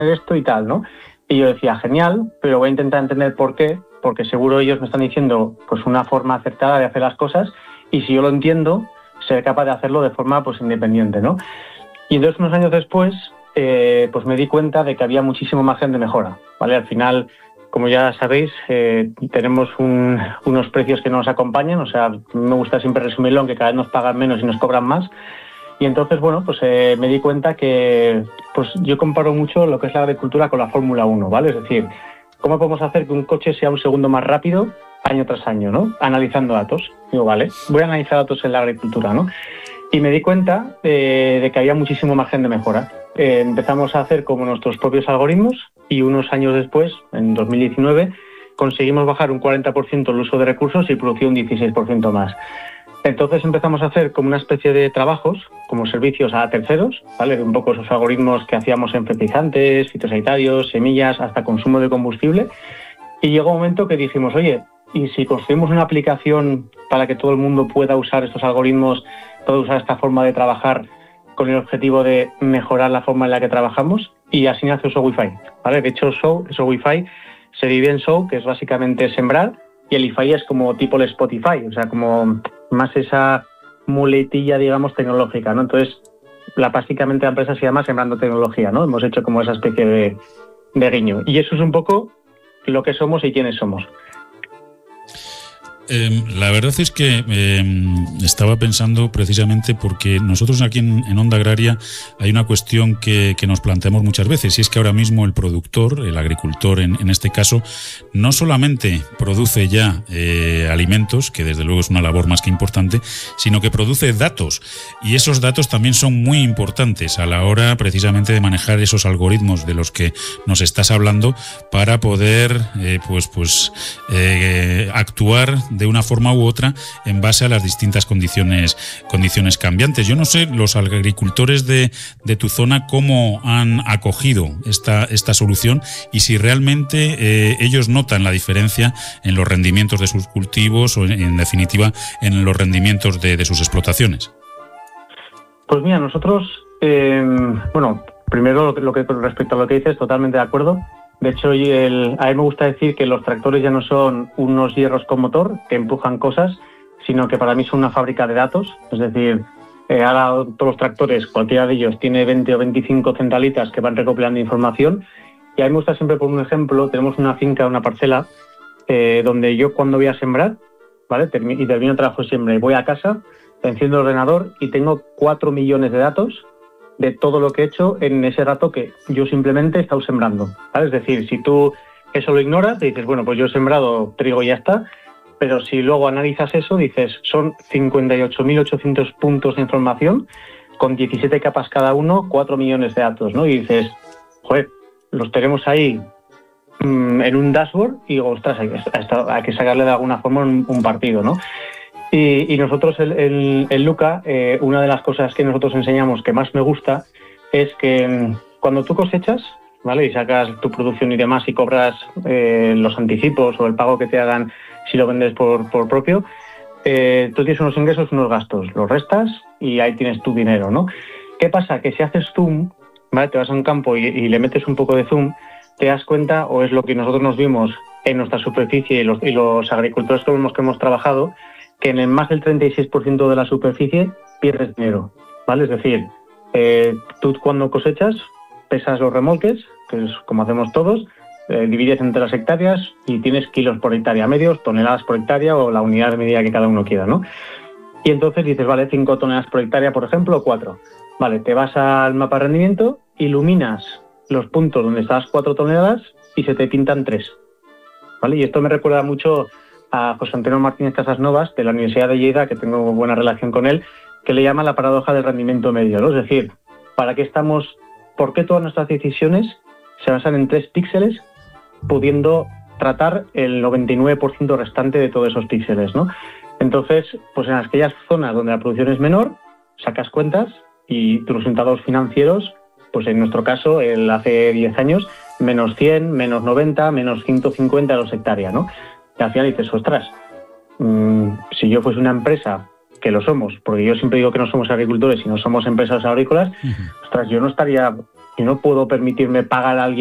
esto y tal, ¿no? Y yo decía, genial, pero voy a intentar entender por qué, porque seguro ellos me están diciendo pues una forma acertada de hacer las cosas, y si yo lo entiendo, seré capaz de hacerlo de forma pues independiente, ¿no? Y entonces unos años después, pues me di cuenta de que había muchísimo margen de mejora, ¿vale? Al final, como ya sabéis, tenemos unos precios que no nos acompañan, o sea, me gusta siempre resumirlo, aunque cada vez nos pagan menos y nos cobran más. Y entonces, bueno, pues me di cuenta que pues yo comparo mucho lo que es la agricultura con la Fórmula 1, ¿vale? Es decir, ¿cómo podemos hacer que un coche sea un segundo más rápido año tras año, ¿no? Analizando datos. Digo, vale, voy a analizar datos en la agricultura, ¿no? Y me di cuenta de que había muchísimo margen de mejora. Empezamos a hacer como nuestros propios algoritmos y unos años después, en 2019, conseguimos bajar un 40% el uso de recursos y producir un 16% más. Entonces empezamos a hacer como una especie de trabajos, como servicios a terceros, ¿vale? De un poco esos algoritmos que hacíamos en fertilizantes, fitosanitarios, semillas, hasta consumo de combustible. Y llegó un momento que dijimos, oye, ¿y si construimos una aplicación para que todo el mundo pueda usar estos algoritmos, pueda usar esta forma de trabajar con el objetivo de mejorar la forma en la que trabajamos? Y así nació SowWiFi, ¿vale? De hecho, SowWiFi se divide en Sow, que es básicamente sembrar, y el IFI es como tipo el Spotify, o sea, como más esa muletilla, digamos, tecnológica, ¿no? Entonces, básicamente la empresa se llama Sembrando Tecnología, ¿no? Hemos hecho como esa especie de guiño. Y eso es un poco lo que somos y quiénes somos. La verdad es que estaba pensando precisamente porque nosotros aquí en Onda Agraria hay una cuestión que nos planteamos muchas veces, y es que ahora mismo el productor, el agricultor en este caso, no solamente produce ya alimentos, que desde luego es una labor más que importante, sino que produce datos, y esos datos también son muy importantes a la hora precisamente de manejar esos algoritmos de los que nos estás hablando para poder actuar de una forma u otra en base a las distintas condiciones cambiantes. Yo no sé los agricultores de tu zona cómo han acogido esta solución y si realmente ellos notan la diferencia en los rendimientos de sus cultivos o en definitiva en los rendimientos de sus explotaciones. Pues mira, nosotros, primero lo que respecto a lo que dices, totalmente de acuerdo. De hecho, a mí me gusta decir que los tractores ya no son unos hierros con motor que empujan cosas, sino que para mí son una fábrica de datos. Es decir, ahora todos los tractores, cualquiera de ellos, tiene 20 o 25 centralitas que van recopilando información. Y a mí me gusta siempre, por un ejemplo, tenemos una finca, una parcela, donde yo cuando voy a sembrar, ¿vale? Y termino el trabajo de siembra y voy a casa, enciendo el ordenador y tengo 4 millones de datos de todo lo que he hecho en ese rato que yo simplemente he estado sembrando, ¿vale? Es decir, si tú eso lo ignoras, te dices, bueno, pues yo he sembrado trigo y ya está, pero si luego analizas eso, dices, son 58.800 puntos de información con 17 capas cada uno, 4 millones de datos, ¿no? Y dices, joder, los tenemos ahí en un dashboard y digo, ostras, hay que sacarle de alguna forma un partido, ¿no? Y nosotros en Luca, una de las cosas que nosotros enseñamos que más me gusta es que cuando tú cosechas, ¿vale? Y sacas tu producción y demás y cobras los anticipos o el pago que te hagan si lo vendes por propio, tú tienes unos ingresos, unos gastos, los restas y ahí tienes tu dinero, ¿no? ¿Qué pasa? Que si haces zoom, ¿vale? Te vas a un campo y le metes un poco de zoom, te das cuenta, o es lo que nosotros nos vimos en nuestra superficie y los agricultores que hemos trabajado, que en más del 36% de la superficie pierdes dinero, ¿vale? Es decir, tú cuando cosechas pesas los remolques, que es como hacemos todos, divides entre las hectáreas y tienes kilos por hectárea, medios, toneladas por hectárea o la unidad de medida que cada uno quiera, ¿no? Y entonces dices, vale, 5 toneladas por hectárea, por ejemplo, o 4. Vale, te vas al mapa de rendimiento, iluminas los puntos donde estás 4 toneladas y se te pintan 3, ¿vale? Y esto me recuerda mucho a José Antonio Martínez Casasnovas, de la Universidad de Lleida, que tengo buena relación con él, que le llama la paradoja del rendimiento medio, ¿no? Es decir, ¿por qué todas nuestras decisiones se basan en 3 píxeles, pudiendo tratar el 99% restante de todos esos píxeles, ¿no? Entonces, pues en aquellas zonas donde la producción es menor, sacas cuentas y tus resultados financieros, pues en nuestro caso, hace 10 años, menos 100, menos 90, menos 150 a los hectáreas, ¿no? Y al final dices, ostras, si yo fuese una empresa, que lo somos, porque yo siempre digo que no somos agricultores y no somos empresas agrícolas, ostras, yo no estaría yo no puedo permitirme pagar a alguien